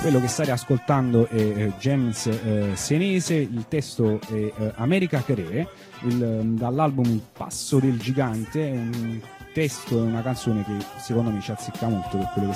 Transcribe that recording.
Quello che state ascoltando è James Senese, il testo è America Cre, dall'album Il Passo del Gigante, è un testo e una canzone che secondo me ci azzecca molto per quello che